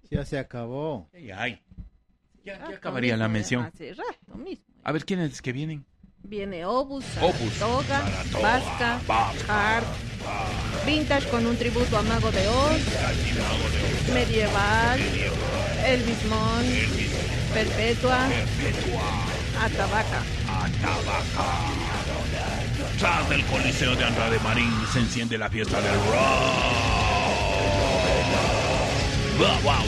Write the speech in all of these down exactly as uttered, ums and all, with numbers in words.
Ya se acabó. Ay, ay. Ya, ya acabaría la mención. Hace rato mismo. A ver, ¿quiénes que vienen? Viene Obus, Obus, Saratoga, Saratoga, Vasca, Vasca, Hard, Vintage con un tributo a Mago de Oz, Medieval, Elvis Mon, Perpetua, Atabaca. Atabaca. Tras del Coliseo de Andrade Marín se enciende la fiesta del rock. Wow, wow.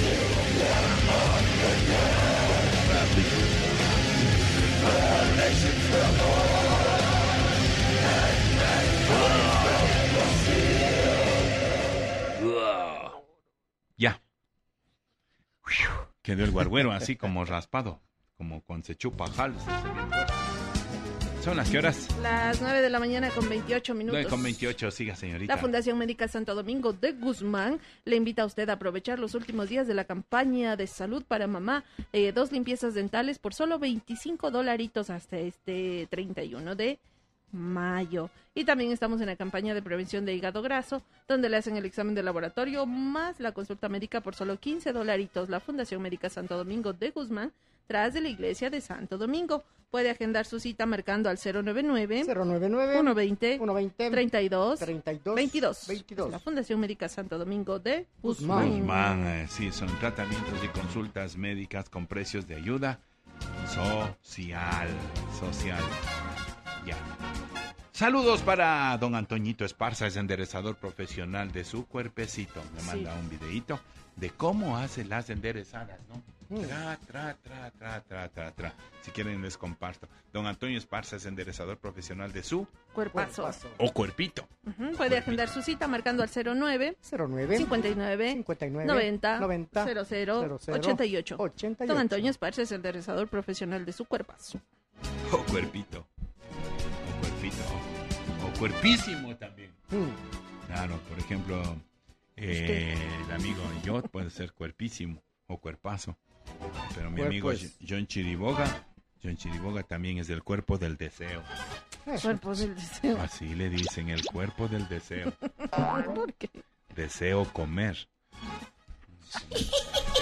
Ya. Quedó el guarguero así como raspado, como cuando se chupa jal. ¿Son las qué horas? Las nueve de la mañana con veintiocho minutos. nueve con veintiocho, siga señorita. La Fundación Médica Santo Domingo de Guzmán le invita a usted a aprovechar los últimos días de la campaña de salud para mamá. Eh, dos limpiezas dentales por solo veinticinco dolaritos hasta este treinta y uno de mayo. Y también estamos en la campaña de prevención de hígado graso, donde le hacen el examen de laboratorio más la consulta médica por solo quince dolaritos. La Fundación Médica Santo Domingo de Guzmán, tras de la iglesia de Santo Domingo. Puede agendar su cita marcando al cero noventa y nueve, cero noventa y nueve, uno veinte, uno veinte, treinta y dos, treinta y dos, veintidós. veintidós. La Fundación Médica Santo Domingo de Guzmán. Guzmán, eh, sí, son tratamientos y consultas médicas con precios de ayuda social, social. Ya. Saludos para don Antoñito Esparza, es enderezador profesional de su cuerpecito. Me manda sí. un videíto de cómo hace las enderezadas, ¿no? Tra, tra, tra, tra, tra, tra, tra. Si quieren les comparto. Don Antonio Esparza es enderezador profesional de su cuerpazo. cuerpazo. O cuerpito. Uh-huh. Puede cuerpito. Agendar su cita marcando al cero nueve, cincuenta y nueve, noventa, cero cero, ochenta y ocho. Don Antonio Esparza es enderezador profesional de su cuerpazo. O cuerpito. O cuerpito. O cuerpísimo también. Mm. Claro, por ejemplo, eh, el amigo yo puede ser cuerpísimo o cuerpazo. Pero mi cuerpo amigo es... John Chiriboga, John Chiriboga también es del cuerpo del deseo. Cuerpo del deseo. Así le dicen, el cuerpo del deseo. ¿Por qué? Deseo comer. Sí.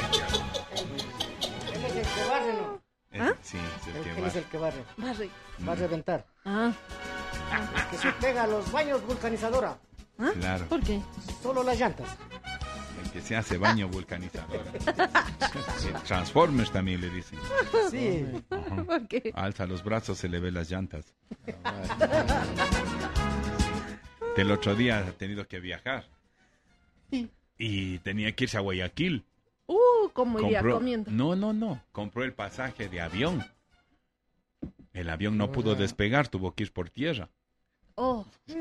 Él es el que barre, ¿no? ¿Ah? Sí, es el, el que barre. Él es el que barre. Barre. Va a reventar. Ah. El que se pega a los baños vulcanizadora. ¿Ah? Claro. ¿Por qué? Solo las llantas. Que se hace baño vulcanizador. Transformers también le dicen. Sí. Uh-huh. ¿Por qué? Alza los brazos, se le ve las llantas. Del otro día ha tenido que viajar. Sí. Y tenía que irse a Guayaquil. Uh, ¿cómo iría compró, comiendo? No, no, no. Compró el pasaje de avión. El avión no pudo despegar, tuvo que ir por tierra. Oh.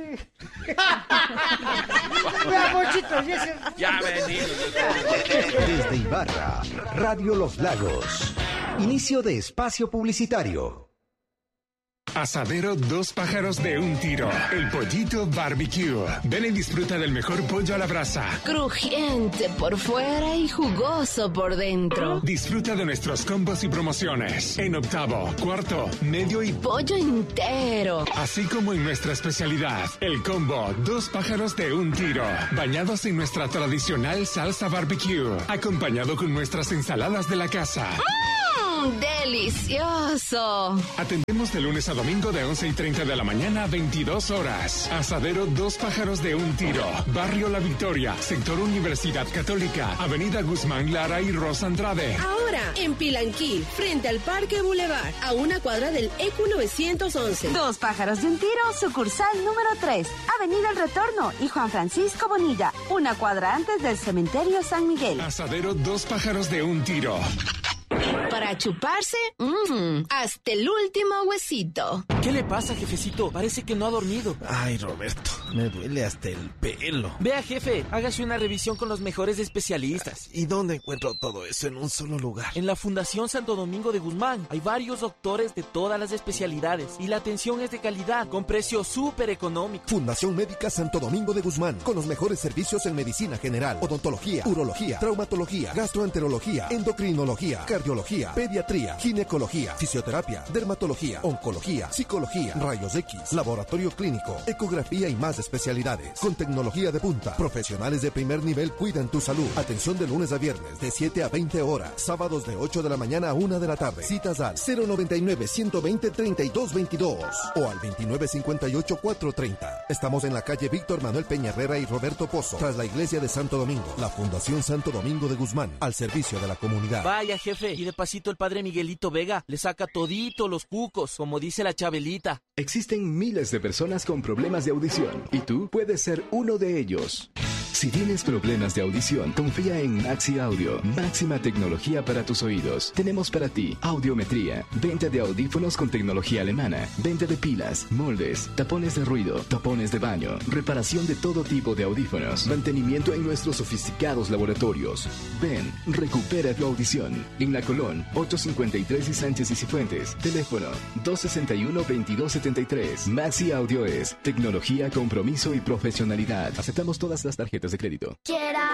Ya venido. Desde Ibarra, Radio Los Lagos. Inicio de espacio publicitario. Asadero Dos Pájaros de un Tiro. El Pollito Barbecue. Ven y disfruta del mejor pollo a la brasa. Crujiente por fuera y jugoso por dentro. Disfruta de nuestros combos y promociones. En octavo, cuarto, medio y pollo entero. Así como en nuestra especialidad, el combo Dos Pájaros de un Tiro. Bañados en nuestra tradicional salsa barbecue. Acompañado con nuestras ensaladas de la casa. ¡Mmm! ¡Delicioso! Atendemos de lunes a domingo de once y treinta de la mañana a veintidós horas. Asadero Dos Pájaros de un Tiro. Barrio La Victoria. Sector Universidad Católica. Avenida Guzmán Lara y Rosa Andrade. Ahora, en Pilanquil, frente al Parque Boulevard. A una cuadra del E Q novecientos once. Dos Pájaros de un Tiro, sucursal número tres. Avenida El Retorno y Juan Francisco Bonilla. Una cuadra antes del Cementerio San Miguel. Asadero Dos Pájaros de un Tiro. Para chuparse, mmm, hasta el último huesito. ¿Qué le pasa, jefecito? Parece que no ha dormido. Ay, Roberto, me duele hasta el pelo. Vea, jefe, hágase una revisión con los mejores especialistas. ¿Y dónde encuentro todo eso en un solo lugar? En la Fundación Santo Domingo de Guzmán. Hay varios doctores de todas las especialidades y la atención es de calidad, con precio súper económico. Fundación Médica Santo Domingo de Guzmán, con los mejores servicios en medicina general, odontología, urología, traumatología, gastroenterología, endocrinología, cardiología, pediatría, ginecología, fisioterapia, dermatología, oncología, psicología, rayos X, laboratorio clínico, ecografía y más especialidades. Con tecnología de punta, profesionales de primer nivel cuidan tu salud. Atención de lunes a viernes de siete a veinte horas, sábados de ocho de la mañana a una de la tarde. Citas al cero noventa y nueve, ciento veinte, treinta y dos veintidós o al veintinueve cincuenta y ocho, cuatrocientos treinta. Estamos en la calle Víctor Manuel Peña Herrera y Roberto Pozo, tras la iglesia de Santo Domingo. La Fundación Santo Domingo de Guzmán, al servicio de la comunidad. Vaya, jefe, y de pasito el padre Miguelito Vega le saca todito los cucos, como dice la Chabelita. Existen miles de personas con problemas de audición y tú puedes ser uno de ellos. Si tienes problemas de audición, confía en Maxi Audio. Máxima tecnología para tus oídos. Tenemos para ti audiometría, venta de audífonos con tecnología alemana, venta de pilas, moldes, tapones de ruido, tapones de baño, reparación de todo tipo de audífonos, mantenimiento en nuestros sofisticados laboratorios. Ven, recupera tu audición. En La Colón, ochocientos cincuenta y tres y Sánchez y Cifuentes. Teléfono dos sesenta y uno, veintidós setenta y tres. Maxi Audio es tecnología, compromiso y profesionalidad. Aceptamos todas las tarjetas de crédito. Quiera